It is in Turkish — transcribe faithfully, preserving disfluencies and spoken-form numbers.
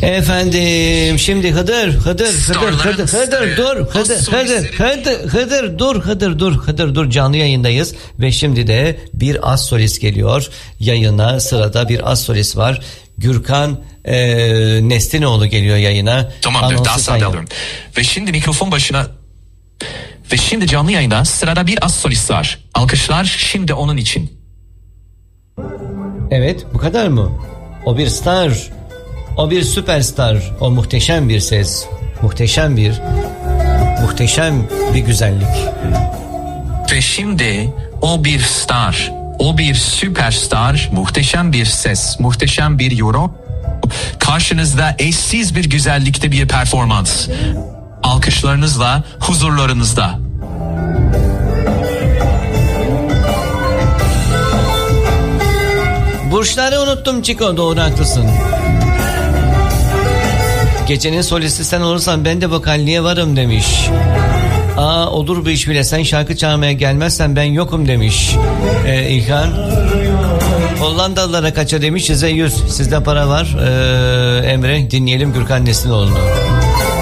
Efendim şimdi Hıdır Hıdır Hıdır Hıdır Hıdır dur Hıdır Hıdır Hıdır Hıdır dur Hıdır dur Hıdır dur canlı yayındayız ve şimdi de bir az solist geliyor yayına. Sırada bir az solist var. Gürkan e, Nestinoğlu geliyor yayına. Tamamdır, daha sade alıyorum. Ve şimdi mikrofon başına ve şimdi canlı yayında sırada bir az solist var. Alkışlar şimdi onun için. Evet, bu kadar mı? O bir star. O bir süperstar. O muhteşem bir ses. Muhteşem bir muhteşem bir güzellik. Ve şimdi o bir star. O bir süperstar. Muhteşem bir ses. Muhteşem bir yorum. Karşınızda eşsiz bir güzellikte bir performans. Alkışlarınızla huzurlarınızda. Burçları unuttum Çiko, doğru haklısın. Gecenin solisti sen olursan ben de vokalliğe varım demiş. Aa olur bu iş bile, sen şarkı çalmaya gelmezsen ben yokum demiş. Ee, İlhan Hollandalılara kaça demiş, size yüz, sizde para var. Ee, Emre dinleyelim Gürkan Nestinoğlu'nu.